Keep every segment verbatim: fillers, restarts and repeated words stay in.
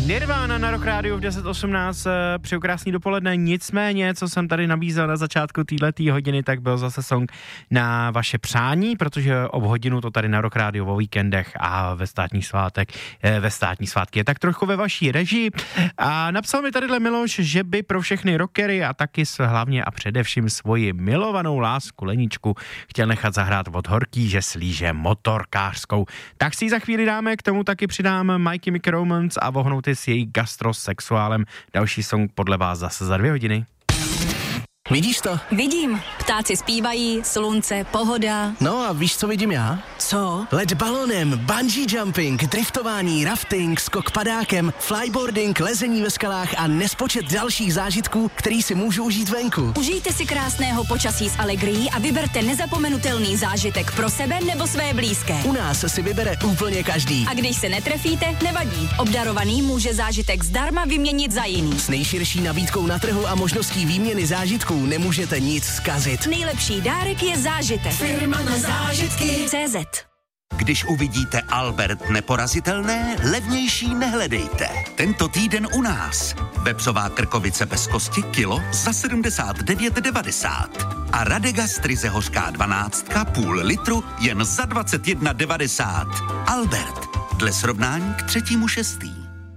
Nirvana na Rock Rádiu v deset osmnáct, přeju krásný dopoledne, nicméně, co jsem tady nabízel na začátku téhletý hodiny, tak byl zase song na vaše přání, protože ob hodinu to tady na Rock Rádiu o víkendech a ve státní svátek, ve státní svátky je tak trochu ve vaší režii. A napsal mi tadyhle Miloš, že by pro všechny rockery a taky hlavně a především svoji milovanou lásku Leničku chtěl nechat zahrát od Horký, že slíže motorkářskou. Tak si za chvíli dáme, k tomu taky přidám My Chemical Romance a vohnouty s její gastrosexuálem. Další song podle vás zase za dvě hodiny. Vidíš to? Vidím. Ptáci zpívají, slunce, pohoda. No a víš, co vidím já? Co? Let balonem, bungee jumping, driftování, rafting, skok padákem, flyboarding, lezení ve skalách a nespočet dalších zážitků, který si můžu užít venku. Užijte si krásného počasí s Allegrií a vyberte nezapomenutelný zážitek pro sebe nebo své blízké. U nás si vybere úplně každý. A když se netrefíte, nevadí. Obdarovaný může zážitek zdarma vyměnit za jiný. S nejširší nabídkou na trhu a možností výměny zážitků nemůžete nic zkazit. Nejlepší dárek je zážitek. Firma na zážitky. cé zet. Když uvidíte Albert neporazitelné, levnější nehledejte. Tento týden u nás. Vepřová krkovice bez kosti kilo za sedmdesát devět devadesát. A Radega Ryze hořká dvanáctka půl litru jen za dvacet jedna devadesát. Albert. Dle srovnání k třetímu šestý.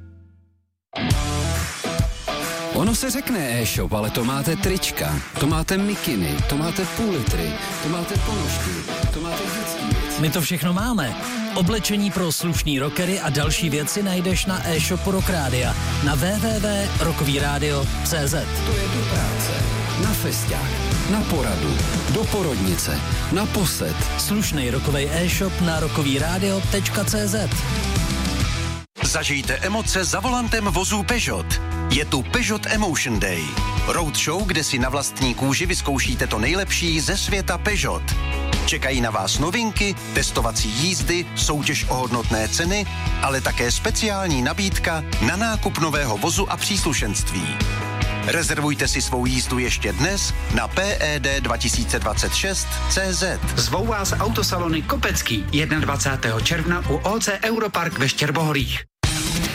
Ono se řekne e-shop, ale to máte trička, to máte mikiny, to máte půl litry, to máte ponožky, to máte dětský věci. My to všechno máme. Oblečení pro slušný rockery a další věci najdeš na e-shopu Rock Rádia na w w w tečka rockovyradio tečka cé zet. To je do práce, na festiák, na poradu, do porodnice, na posed. Slušný rockovej e-shop na rockovyradio tečka cé zet. Zažijte emoce za volantem vozů Peugeot. Je tu Peugeot Emotion Day. Roadshow, kde si na vlastní kůži vyzkoušíte to nejlepší ze světa Peugeot. Čekají na vás novinky, testovací jízdy, soutěž o hodnotné ceny, ale také speciální nabídka na nákup nového vozu a příslušenství. Rezervujte si svou jízdu ještě dnes na P E D dva tisíce dvacet šest tečka cé zet. Zvou vás autosalony Kopecký dvacátého prvního června u O C Europark ve Štěrbohorích.